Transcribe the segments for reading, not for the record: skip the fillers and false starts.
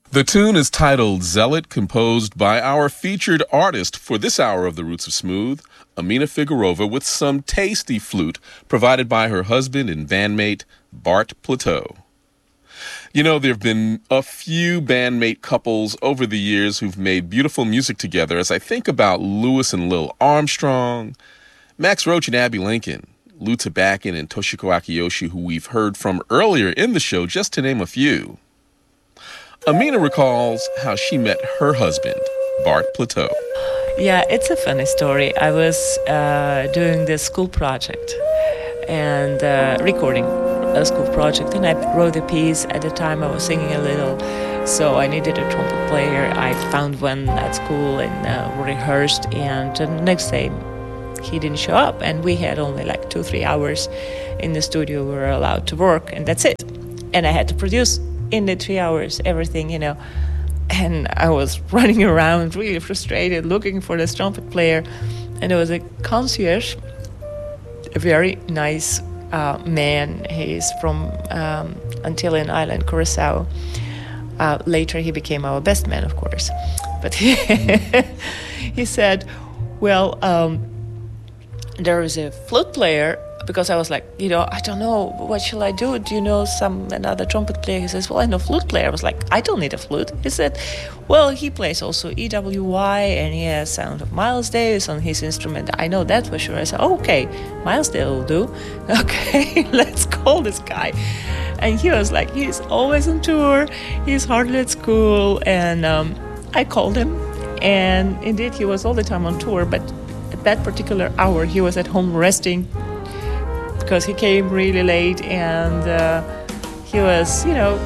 The tune is titled Zealot, composed by our featured artist for this hour of The Roots of Smooth, Amina Figueroa, with some tasty flute provided by her husband and bandmate, Bart Plateau. You know, there have been a few bandmate couples over the years who've made beautiful music together, as I think about Louis and Lil Armstrong, Max Roach and Abby Lincoln, Lou Tabakin and Toshiko Akiyoshi, who we've heard from earlier in the show, just to name a few. Amina recalls how she met her husband, Bart Plateau. Yeah, it's a funny story. I was doing this school project and recording a school project, and I wrote a piece. At the time I was singing a little, so I needed a trumpet player. I found one at school and rehearsed, and the next day he didn't show up, and we had only like 2-3 hours in the studio we were allowed to work, and that's it. And I had to produce in the 3 hours everything, you know. And I was running around really frustrated looking for this trumpet player, and there was a concierge, a very nice man. He's from Antillean island, Curacao. Later he became our best man, of course. But he said, well, there is a flute player, because I was like, you know, I don't know, what shall I do? Do you know another trumpet player? He says, well, I know flute player. I was like, I don't need a flute. He said, well, he plays also EWI, and he has sound of Miles Davis on his instrument. I know that for sure. I said, okay, Miles Davis will do. Okay, let's call this guy. And he was like, he's always on tour. He's hardly at school. And I called him, and indeed he was all the time on tour, but at that particular hour he was at home resting, because he came really late, and he was, you know,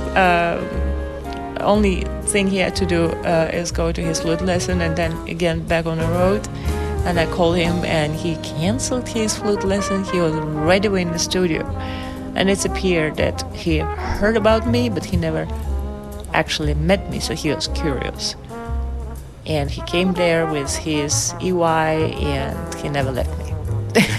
only thing he had to do is go to his flute lesson and then again back on the road. And I called him, and he canceled his flute lesson. He was right away in the studio. And it's appeared that he heard about me, but he never actually met me, so he was curious. And he came there with his EY, and he never left me.